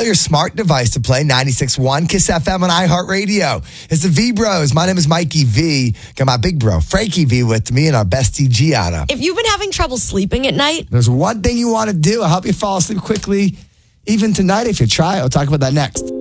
Tell your smart device to play 96.1 Kiss FM on iHeartRadio. It's the V-Bros. My name is Mikey V. Got my big bro, Frankie V, with me and our bestie, Gianna. If you've been having trouble sleeping at night, there's one thing you want to do. I'll help you fall asleep quickly, even tonight if you try. I'll talk about that next.